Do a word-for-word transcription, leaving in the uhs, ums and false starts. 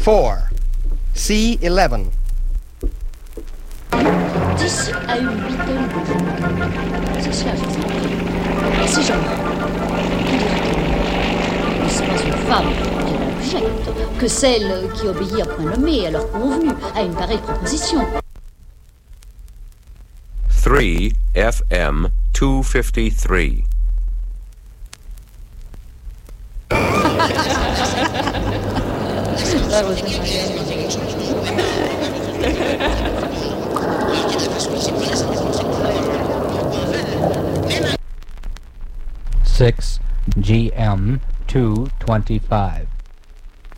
four. C eleven. D'ici à une huitaine de jours, ceci a fait entrer. Si jamais, qui dira-t-on? N'est-ce pas une femme qui objecte que celle qui obéit à point nommé, à leur convenu, à une pareille proposition? three F M two fifty-three. six G M two twenty-five.